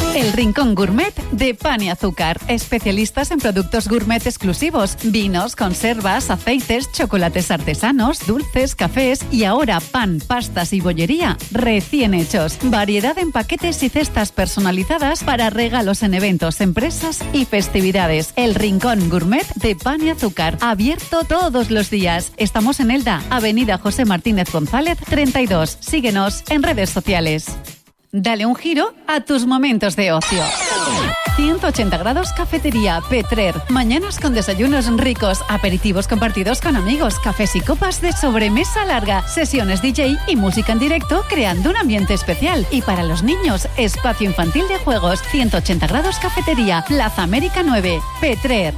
El Rincón Gourmet de Pan y Azúcar. Especialistas en productos gourmet exclusivos, vinos, conservas, aceites, chocolates artesanos, dulces, cafés y ahora pan, pastas y bollería recién hechos. Variedad en paquetes y cestas personalizadas para regalos en eventos, empresas y festividades. El Rincón Gourmet de Pan y Azúcar. Abierto todos los días. Estamos en Elda, Avenida José Martínez González 32. Síguenos en redes sociales. Dale un giro a tus momentos de ocio. 180 grados Cafetería Petrer. Mañanas con desayunos ricos, aperitivos compartidos con amigos, cafés y copas de sobremesa larga, sesiones DJ y música en directo creando un ambiente especial. Y para los niños, espacio infantil de juegos. 180 grados Cafetería, Plaza América 9, Petrer.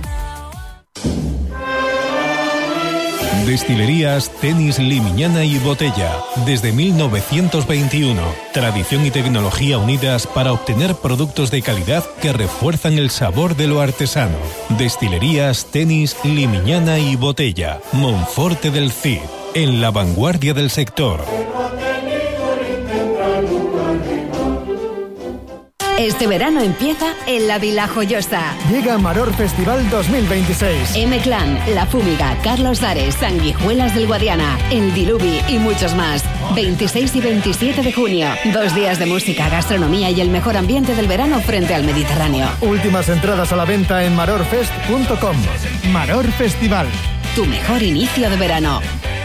Destilerías Tenis Limiñana y Botella. Desde 1921. Tradición y tecnología unidas para obtener productos de calidad que refuerzan el sabor de lo artesano. Destilerías Tenis Limiñana y Botella. Monforte del Cid. En la vanguardia del sector. Este verano empieza en la Vila Joyosa. Llega Maror Festival 2026. M-Clan, La Fúmiga, Carlos Dares, Sanguijuelas del Guadiana, El Diluvi y muchos más. 26 y 27 de junio. 2 días de música, gastronomía y el mejor ambiente del verano frente al Mediterráneo. Últimas entradas a la venta en marorfest.com. Maror Festival. Tu mejor inicio de verano.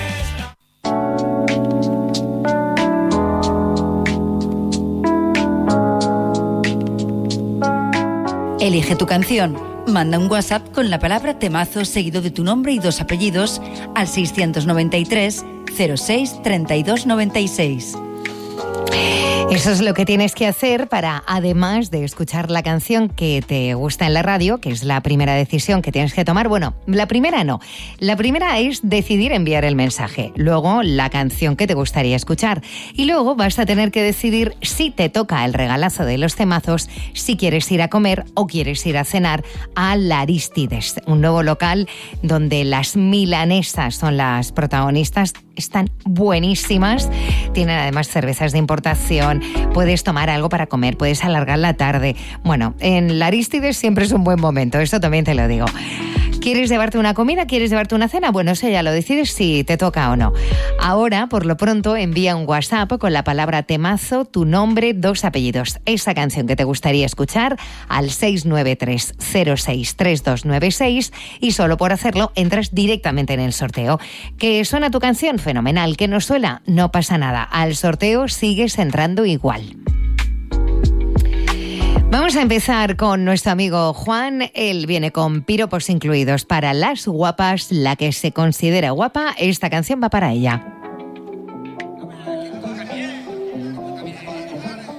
Elige tu canción. Manda un WhatsApp con la palabra temazo seguido de tu nombre y 2 apellidos al 693 06 32 96. Eso es lo que tienes que hacer para, además de escuchar la canción que te gusta en la radio, que es la primera decisión que tienes que tomar. Bueno, la primera no. La primera es decidir enviar el mensaje. Luego, la canción que te gustaría escuchar. Y luego vas a tener que decidir si te toca el regalazo de los temazos, si quieres ir a comer o quieres ir a cenar a la Arístides, un nuevo local donde las milanesas son las protagonistas. Están buenísimas. Tienen además cervezas de importación. Puedes tomar algo para comer, puedes alargar la tarde. Bueno, en la Arístides siempre es un buen momento, eso también te lo digo. ¿Quieres llevarte una comida? ¿Quieres llevarte una cena? Bueno, eso ya lo decides si te toca o no. Ahora, por lo pronto, envía un WhatsApp con la palabra temazo, tu nombre, 2 apellidos. Esa canción que te gustaría escuchar al 693 06 3296 y solo por hacerlo entras directamente en el sorteo. ¿Que suena tu canción? Fenomenal. ¿Que no suena? No pasa nada. Al sorteo sigues entrando igual. Vamos a empezar con nuestro amigo Juan. Él viene con piropos incluidos para las guapas. La que se considera guapa, esta canción va para ella.